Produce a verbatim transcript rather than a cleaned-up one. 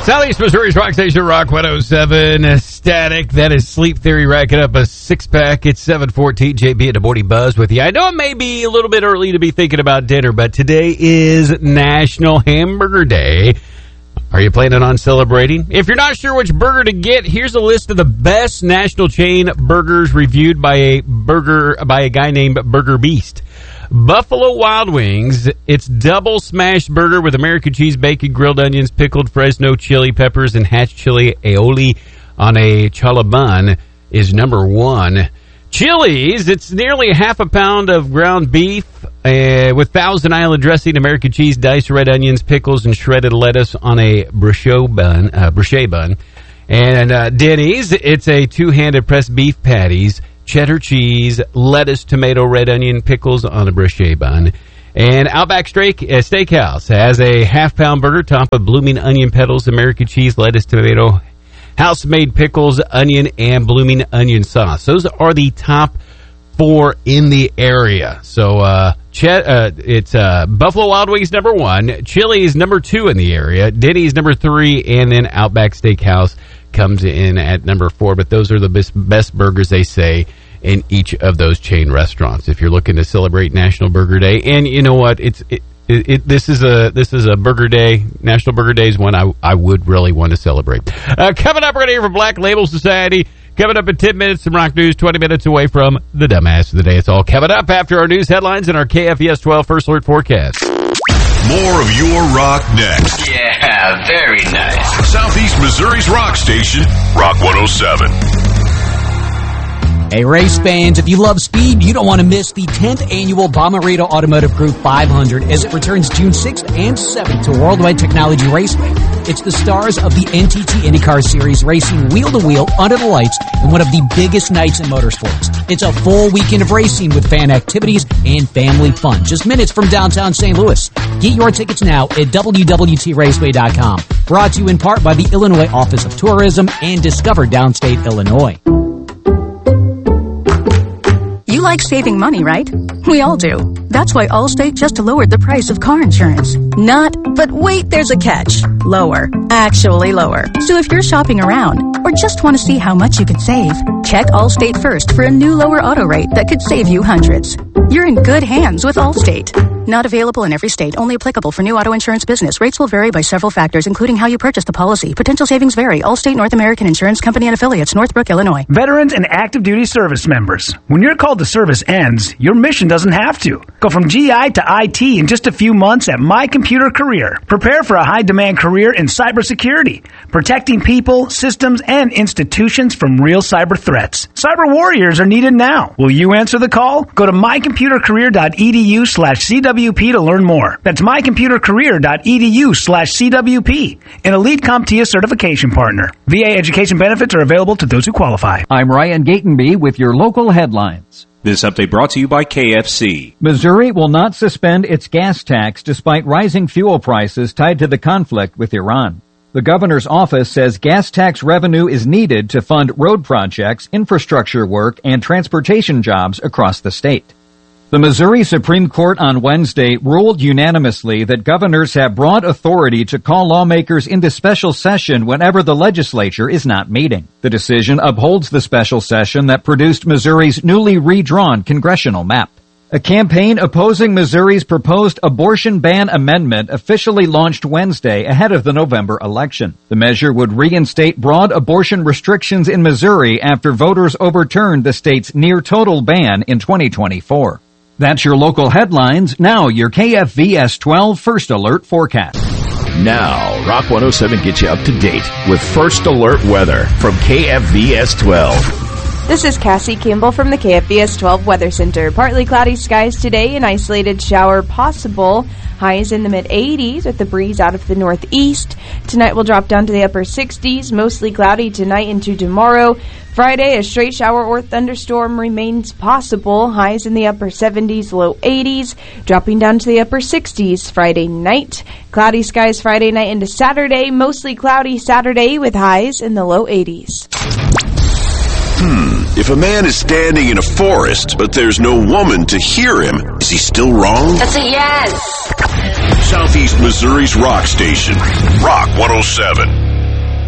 Southeast Missouri's Rock Station, Rock one oh seven. Static. That is Sleep Theory racking up a six-pack. It's seven fourteen. J B at the Morning Buzz with you. I know it may be a little bit early to be thinking about dinner, but today is National Hamburger Day. Are you planning on celebrating? If you're not sure which burger to get, here's a list of the best national chain burgers reviewed by a burger by a guy named Burger Beast. Buffalo Wild Wings, its double smash burger with American cheese, bacon, grilled onions, pickled Fresno chili peppers, and hatch chili aioli on a challah bun is number one. Chili's, it's nearly half a pound of ground beef uh, with Thousand Island dressing, American cheese, diced red onions, pickles, and shredded lettuce on a bruschetta bun. Uh, bruschetta bun. And uh, Denny's, it's a two-handed pressed beef patties, cheddar cheese, lettuce, tomato, red onion, pickles on a bruschetta bun. And Outback Steak, uh, Steakhouse has a half-pound burger topped with blooming onion petals, American cheese, lettuce, tomato, house-made pickles, onion, and blooming onion sauce. Those are the top four in the area. So uh, Ch- uh, it's uh, Buffalo Wild Wings number one, Chili's number two in the area, Denny's number three, and then Outback Steakhouse comes in at number four. But those are the best, best burgers, they say, in each of those chain restaurants. If you're looking to celebrate National Burger Day, and you know what, it's it, it, it, this is a this is a Burger Day. National Burger Day is one I I would really want to celebrate. Uh, coming up right here from Black Label Society. Coming up in ten minutes, some rock news, twenty minutes away from the dumbass of the day. It's all coming up after our news headlines and our K F V S twelve First Alert forecast. More of your rock next. Yeah, very nice. Southeast Missouri's rock station, Rock one oh seven. Hey, race fans, if you love speed, you don't want to miss the tenth annual Bomarito Automotive Group five hundred as it returns June sixth and seventh to Worldwide Technology Raceway. It's the stars of the N T T IndyCar Series racing wheel-to-wheel under the lights in one of the biggest nights in motorsports. It's a full weekend of racing with fan activities and family fun, just minutes from downtown Saint Louis. Get your tickets now at W W T raceway dot com. Brought to you in part by the Illinois Office of Tourism and Discover Downstate Illinois. You like saving money, right? We all do. That's why Allstate just lowered the price of car insurance. Not, but wait, there's a catch. Lower. Actually lower. So if you're shopping around or just want to see how much you could save, check Allstate first for a new lower auto rate that could save you hundreds. You're in good hands with Allstate. Not available in every state. Only applicable for new auto insurance business. Rates will vary by several factors, including how you purchase the policy. Potential savings vary. Allstate North American Insurance Company and affiliates, Northbrook, Illinois. Veterans and active duty service members. When your call to service ends, your mission doesn't have to. Go from G I to I T in just a few months at My Computer Career. Prepare for a high-demand career in cybersecurity, protecting people, systems, and institutions from real cyber threats. Cyber warriors are needed now. Will you answer the call? Go to my computer career dot e d u slash c w p to learn more. That's my computer career dot e d u slash c w p, an elite CompTIA certification partner. V A education benefits are available to those who qualify. I'm Ryan Gatenby with your local headlines. This update brought to you by K F C. Missouri will not suspend its gas tax despite rising fuel prices tied to the conflict with Iran. The governor's office says gas tax revenue is needed to fund road projects, infrastructure work, and transportation jobs across the state. The Missouri Supreme Court on Wednesday ruled unanimously that governors have broad authority to call lawmakers into special session whenever the legislature is not meeting. The decision upholds the special session that produced Missouri's newly redrawn congressional map. A campaign opposing Missouri's proposed abortion ban amendment officially launched Wednesday ahead of the November election. The measure would reinstate broad abortion restrictions in Missouri after voters overturned the state's near-total ban in twenty twenty-four. That's your local headlines. Now your K F V S twelve First Alert forecast. Now, Rock one oh seven gets you up to date with First Alert weather from K F V S twelve. This is Cassie Campbell from the K F V S twelve Weather Center. Partly cloudy skies today, an isolated shower possible. Highs in the mid-eighties with the breeze out of the northeast. Tonight will drop down to the upper sixties, mostly cloudy tonight into tomorrow. Friday, a straight shower or thunderstorm remains possible. Highs in the upper seventies, low eighties, dropping down to the upper sixties Friday night. Cloudy skies Friday night into Saturday, mostly cloudy Saturday with highs in the low eighties. Hmm, if a man is standing in a forest, but there's no woman to hear him, is he still wrong? That's a yes! Southeast Missouri's rock station, Rock one oh seven.